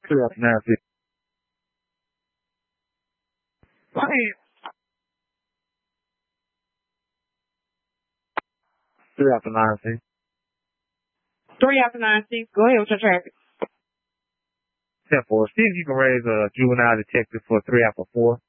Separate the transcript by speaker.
Speaker 1: 3 after 9C.
Speaker 2: Hey,
Speaker 1: 3 after 9C.
Speaker 2: 3 after 9C. Go ahead with your traffic.
Speaker 1: 10-4. See if you can raise a juvenile detective for 3 after 4.